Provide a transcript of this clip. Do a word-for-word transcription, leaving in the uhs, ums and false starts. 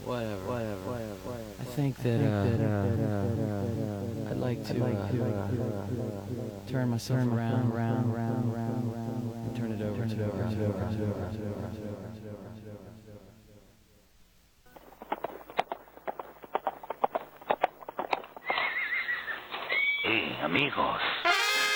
Whatever, whatever, whatever. I think that, uh, that, uh, I'd like to, uh, turn myself around, around, around, around, around, and turn it over, turn it over, turn it over, turn it over, turn it over, turn it over. Hey, amigos.